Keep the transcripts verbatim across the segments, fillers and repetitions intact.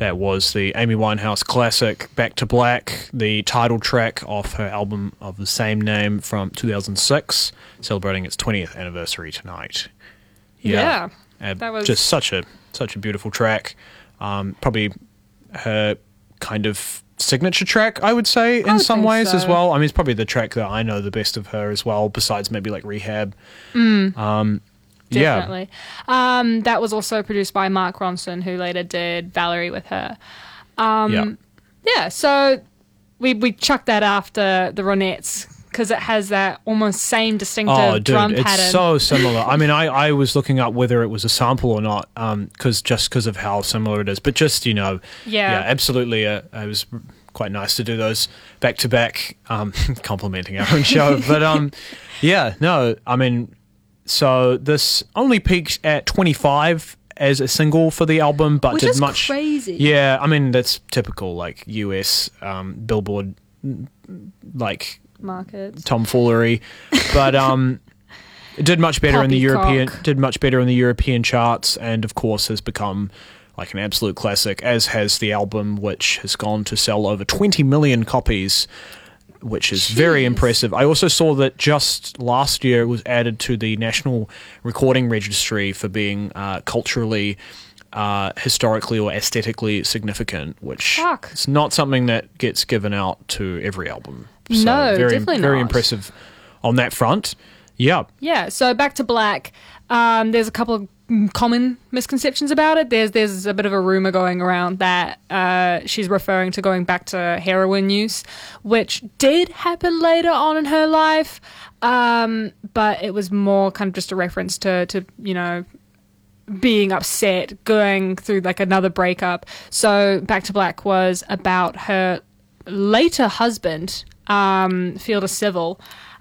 That was the Amy Winehouse classic Back to Black, the title track off her album of the same name from two thousand six, celebrating its twentieth anniversary tonight. Yeah, yeah uh, that was just such a such a beautiful track. Um, probably her kind of signature track, I would say, in I would some think ways so. as well. I mean, it's probably the track that I know the best of her as well, besides maybe like Rehab. Mm. Um, Definitely. Yeah. Um, that was also produced by Mark Ronson, who later did Valerie with her. Um, yeah. Yeah, so we we chucked that after the Ronettes because it has that almost same distinctive Oh, dude, drum it's pattern. so similar. I mean, I, I was looking up whether it was a sample or not, um, cause, just because of how similar it is. But just, you know, Yeah. yeah, absolutely. Uh, it was quite nice to do those back to back, um, complimenting our own show. But um, yeah, no, I mean, so this only peaked at twenty-five as a single for the album, but Which did is much. crazy. Yeah, I mean, that's typical, like U S um, Billboard, like. Markets. tomfoolery, but um, it did much better in the European Poppycock. did much better in the European charts, and of course has become like an absolute classic, as has the album, which has gone to sell over twenty million copies, which is very Jeez. impressive. I also saw that just last year it was added to the National Recording Registry for being uh, culturally. Uh, historically or aesthetically significant, which Fuck. is not something that gets given out to every album. No, very, definitely very not. impressive on that front. Yeah, Yeah, so Back to Black, um, there's a couple of common misconceptions about it. There's there's a bit of a rumor going around that uh, she's referring to going back to heroin use, which did happen later on in her life, um, but it was more kind of just a reference to, to you know, being upset, going through like another breakup. So Back to Black was about her later husband, um, Fielder Civil,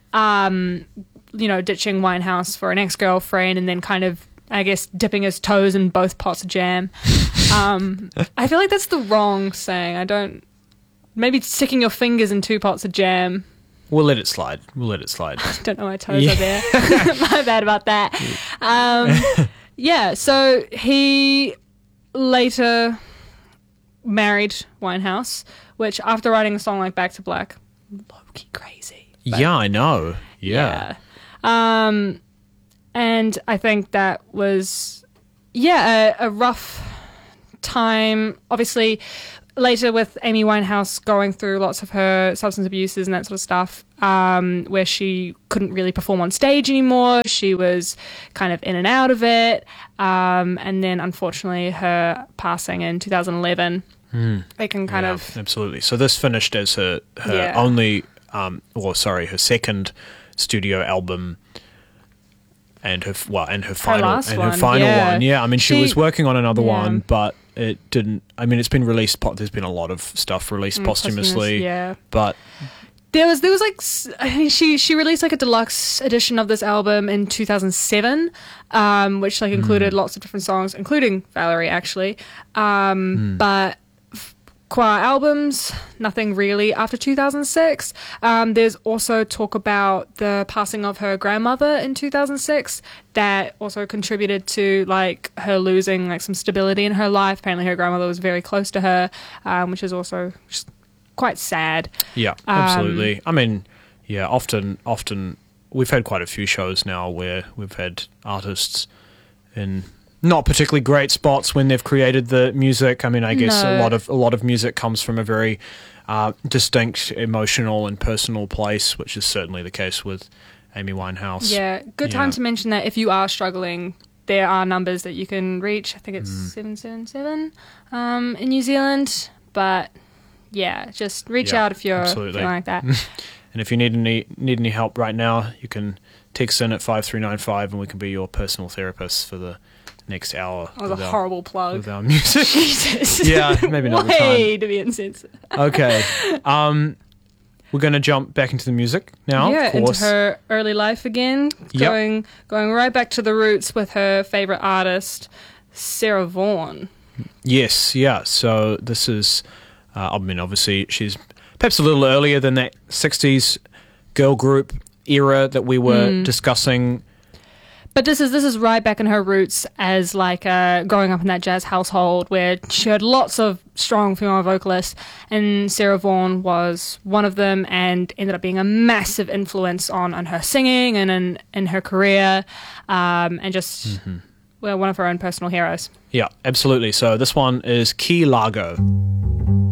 um, you know, ditching Winehouse for an ex-girlfriend and then kind of, I guess, dipping his toes in both pots of jam. Um, I feel like that's the wrong saying. I don't... Maybe sticking your fingers in two pots of jam. we'll let it slide. We'll let it slide. Don't know my toes Yeah. are there. My bad about that. Um, yeah, so he later married Winehouse, which after writing a song like Back to Black, low-key crazy. But Yeah, I know. Yeah. yeah. Um, and I think that was, yeah, a, a rough time. Obviously, later with Amy Winehouse going through lots of her substance abuses and that sort of stuff, um, where she couldn't really perform on stage anymore. She was kind of in and out of it. Um, and then, unfortunately, her passing in two thousand eleven, Mm. it can kind Yeah, of... absolutely. So this finished as her, her Yeah. only, um, well, sorry, her second studio album, and her well, and her final last and her one, final yeah. one. Yeah, I mean, she, She- was working on another yeah. one, but it didn't. I mean, it's been released. po- There's been a lot of stuff released Mm, posthumously, posthumous, yeah. but There was there was like s- I think she she released like a deluxe edition of this album in two thousand seven, um, which like included lots of different songs, including Valerie actually. Um, But f- qua albums, nothing really after two thousand six. Um, there's also talk about the passing of her grandmother in two thousand six that also contributed to like her losing like some stability in her life. Apparently, her grandmother was very close to her, um, which is also just quite sad. yeah, absolutely. I mean, yeah, often, often we've had quite a few shows now where we've had artists in not particularly great spots when they've created the music. I mean, I guess a No. lot of a lot of music comes from a very uh, distinct emotional and personal place, which is certainly the case with Amy Winehouse. Yeah, good time Yeah. to mention that if you are struggling, there are numbers that you can reach. I think it's Mm. seven seven seven um, in New Zealand. But yeah, just reach Yeah, out if you're absolutely. feeling like that. And if you need any need any help right now, you can text in at five three nine five, and we can be your personal therapist for the next hour. That was with a our- horrible plug. with our music. Jesus. Yeah, maybe not the time. Way to be insensitive. Okay. Um, we're going to jump back into the music now, yeah, of course. into her early life again. Yep. Going going right back to the roots with her favourite artist, Sarah Vaughan. Yes, yeah. So this is, uh, I mean, obviously she's perhaps a little earlier than that sixties girl group era that we were Mm. discussing But this is this is right back in her roots as like uh, growing up in that jazz household where she had lots of strong female vocalists, and Sarah Vaughan was one of them, and ended up being a massive influence on, on her singing and in, in her career, um, and just, well, one of her own personal heroes. Yeah, absolutely. So this one is Key Largo.